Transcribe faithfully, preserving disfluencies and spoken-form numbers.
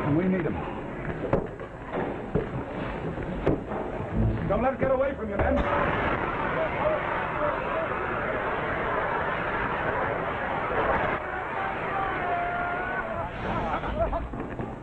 and we need him. Don't let it get away from you, men.